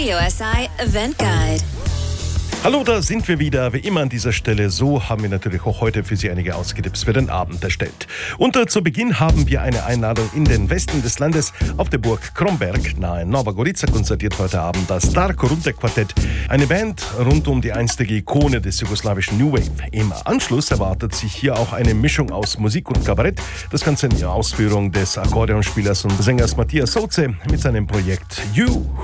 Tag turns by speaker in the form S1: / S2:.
S1: Radio SI Event Guide.
S2: Hallo, da sind wir wieder, wie immer an dieser Stelle. So haben wir natürlich auch heute für Sie einige Ausgetipps für den Abend erstellt. Und zu Beginn haben wir eine Einladung in den Westen des Landes. Auf der Burg Kromberg nahe Nova Gorica konzertiert heute Abend das Darko Runte Quartett, eine Band rund um die einstige Ikone des jugoslawischen New Wave. Im Anschluss erwartet sich hier auch eine Mischung aus Musik und Kabarett. Das Ganze in der Ausführung des Akkordeonspielers und Sängers Matthias Soze mit seinem Projekt You